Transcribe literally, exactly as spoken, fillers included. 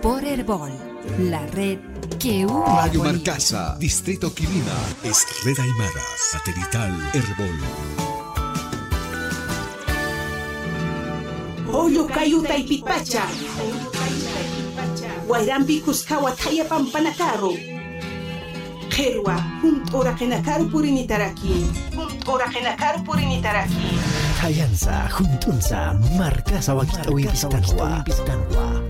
por Herbol, la red que une. Radio Marcasa, Distrito Quilima, es Red Aymara, satelital Herbol. Hoyo kayuta ipipacha. Guayrampi Cuscawa Taya Pampanacaro. Jerwa, Hunt Ora Genacaro Purinitaraki. Hunt Ora Genacaro Purinitaraki. Hayansa, Juntunsa, Marcasa Wakita Wipiscanwa.